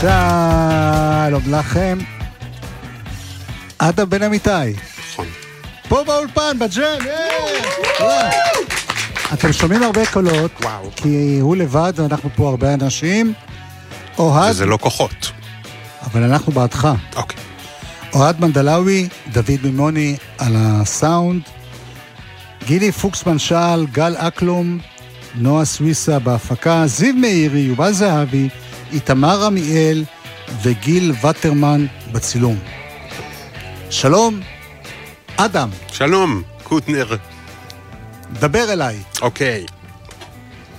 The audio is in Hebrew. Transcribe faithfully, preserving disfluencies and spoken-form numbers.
שלום לכם. אדם בן אמיתי. נכון. פה באולפן, בג'ם. אתם שומעים הרבה קולות, כי הוא לבד ואנחנו פה הרבה אנשים. אוהד. וזה לא כוחות. אבל אנחנו בעדך. אוקיי. אוהד מנדלאוי, דוד מימוני על הסאונד, גילי פוקסמן שעל, גל אקלום, נועה סוויסה בהפקה, זיו מאירי, יובל זהבי, איתמר עמיאל וגיל וטרמן בצילום. שלום, אדם. שלום, קוטנר. דבר אליי. אוקיי.